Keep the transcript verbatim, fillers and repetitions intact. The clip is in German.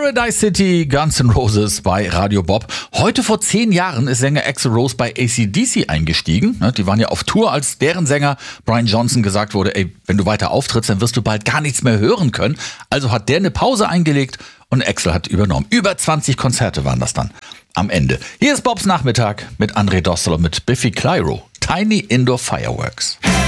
Paradise City, Guns N' Roses bei Radio Bob. Heute vor zehn Jahren ist Sänger Axl Rose bei A C D C eingestiegen. Die waren ja auf Tour, als deren Sänger Brian Johnson gesagt wurde, ey, wenn du weiter auftrittst, dann wirst du bald gar nichts mehr hören können. Also hat der eine Pause eingelegt und Axl hat übernommen. Über zwanzig Konzerte waren das dann am Ende. Hier ist Bobs Nachmittag mit André Dostal und mit Biffy Clyro. Tiny Indoor Fireworks.